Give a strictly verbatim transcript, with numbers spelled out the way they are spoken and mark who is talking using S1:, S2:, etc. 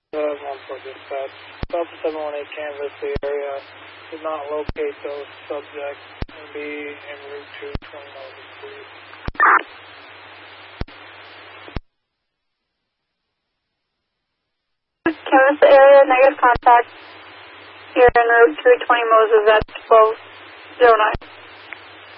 S1: Uh, one for dispatch. Delta seven one eight canvas the area. Did not locate those subjects and be en route to twenty Moses, please.
S2: Canvas area, negative contact. Here en route to twenty Moses at twelve oh nine.